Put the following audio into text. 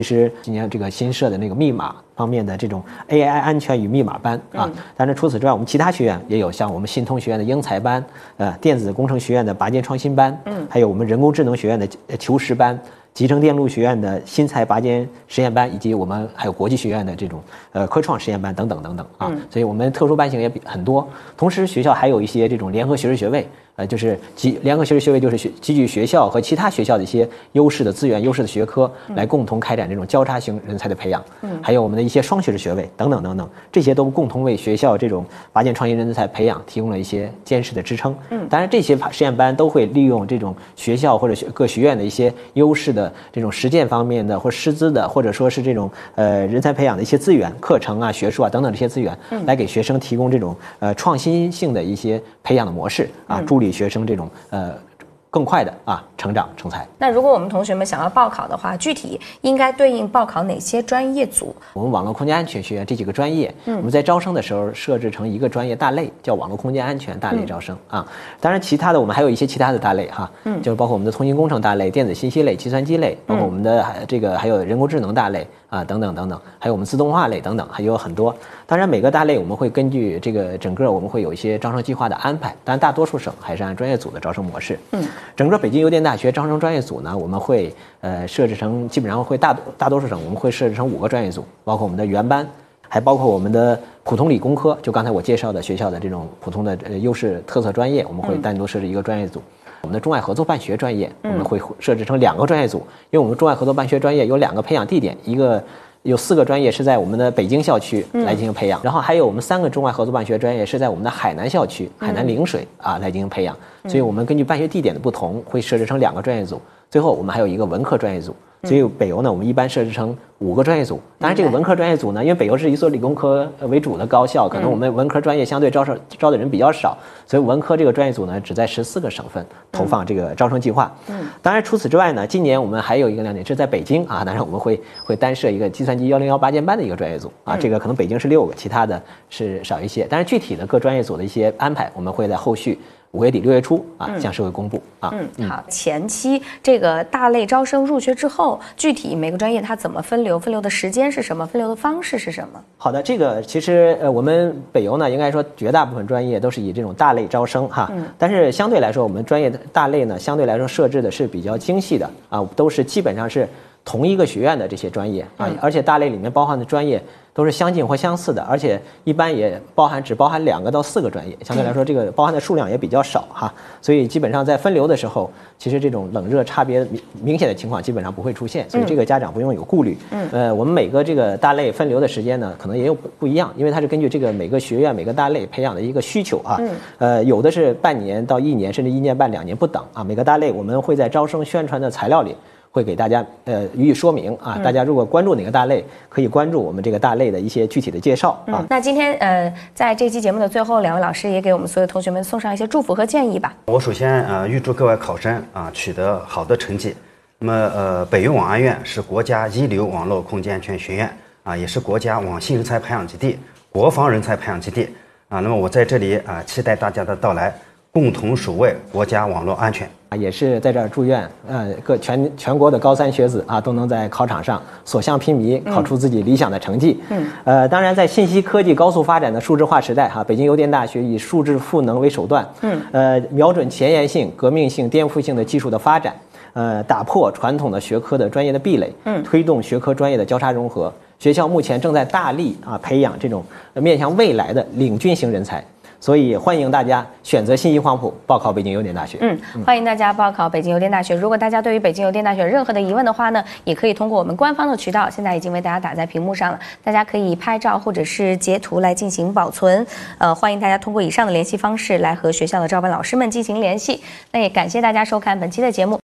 其实今年这个新设的那个密码方面的这种 AI 安全与密码班啊，当然除此之外，我们其他学院也有，像我们信通学院的英才班，电子工程学院的拔尖创新班，还有我们人工智能学院的求实班，集成电路学院的新材拔尖实验班，以及我们还有国际学院的这种科创实验班等等等等啊，所以我们特殊班型也很多。同时，学校还有一些这种联合学士学位。就是联合学士学位，就是基于学校和其他学校的一些优势的资源、优势的学科，来共同开展这种交叉型人才的培养。还有我们的一些双学士学位等等等等，这些都共同为学校这种拔尖创新人才培养提供了一些坚实的支撑。当然这些实验班都会利用这种学校或者各学院的一些优势的这种实践方面的或师资的，或者说是这种人才培养的一些资源、课程啊、学术啊等等这些资源，来给学生提供这种创新性的一些培养的模式啊，助力学生这种更快的成长成才。 那如果我们同学们想要报考的话，具体应该对应报考哪些专业组？ 我们网络空间安全学院这几个专业，我们在招生的时候设置成一个专业大类，叫网络空间安全大类招生啊。当然，其他的我们还有一些其他的大类哈，就是包括我们的通信工程大类、电子信息类、计算机类，包括我们的这个还有人工智能大类啊等等等等，还有我们自动化类等等，还有很多。当然，每个大类我们会根据这个整个我们会有一些招生计划的安排，当然大多数省还是按专业组的招生模式。整个北京邮电大学招生专业组呢，我们会设置成基本上会大多数省我们会设置成5个专业组，包括我们的原班，还包括我们的普通理工科，就刚才我介绍的学校的这种普通的优势特色专业，我们会单独设置一个专业组。我们的中外合作办学专业，我们会设置成2个专业组，因为我们中外合作办学专业有2个培养地点，一个有4个专业是在我们的北京校区来进行培养，然后还有我们3个中外合作办学专业是在我们的海南校区、海南陵水来进行培养，所以我们根据办学地点的不同，会设置成2个专业组。最后我们还有一个文科专业组，所以北邮呢，我们一般设置成5个专业组。当然，这个文科专业组呢，因为北邮是一所理工科为主的高校，可能我们文科专业相对招的人比较少，所以文科这个专业组呢，只在14个省份投放这个招生计划。当然除此之外呢，今年我们还有一个亮点，是在北京当然我们会单设一个计算机101拔尖班的一个专业组这个可能北京是6个，其他的是少一些。但是具体的各专业组的一些安排，我们会在后续5月底6月初向社会公布好， 前期这个大类招生入学之后，具体每个专业它怎么分流，分流的时间是什么，分流的方式是什么？ 好的，这个其实我们北邮呢，应该说绝大部分专业都是以这种大类招生但是相对来说，我们专业的大类呢，相对来说设置的是比较精细的都是基本上是同一个学院的这些专业而且大类里面包含的专业都是相近或相似的，而且一般也只包含2个到4个专业，相对来说这个包含的数量也比较少所以基本上在分流的时候，其实这种冷热差别明显的情况基本上不会出现，所以这个家长不用有顾虑。我们每个这个大类分流的时间呢，可能也有不一样，因为它是根据这个每个学院每个大类培养的一个需求有的是半年到1年，甚至1年半2年不等每个大类我们会在招生宣传的材料里会给大家予以说明大家如果关注哪个大类，可以关注我们这个大类的一些具体的介绍那今天在这期节目的最后，2位老师也给我们所有同学们送上一些祝福和建议吧。 我首先预祝各位考生取得好的成绩。那么北邮网安院是国家一流网络空间安全学院也是国家网信人才培养基地、国防人才培养基地那么我在这里期待大家的到来，共同守卫国家网络安全。 也是在这儿祝愿全国的高3学子都能在考场上所向披靡，考出自己理想的成绩。当然在信息科技高速发展的数字化时代北京邮电大学以数字赋能为手段瞄准前沿性、革命性、颠覆性的技术的发展打破传统的学科的专业的壁垒推动学科专业的交叉融合。学校目前正在大力培养这种面向未来的领军型人才，所以欢迎大家选择信息黄埔报考北京邮电大学。 欢迎大家报考北京邮电大学。如果大家对于北京邮电大学有任何的疑问的话呢，也可以通过我们官方的渠道，现在已经为大家打在屏幕上了，大家可以拍照或者是截图来进行保存。欢迎大家通过以上的联系方式来和学校的招班老师们进行联系。那也感谢大家收看本期的节目。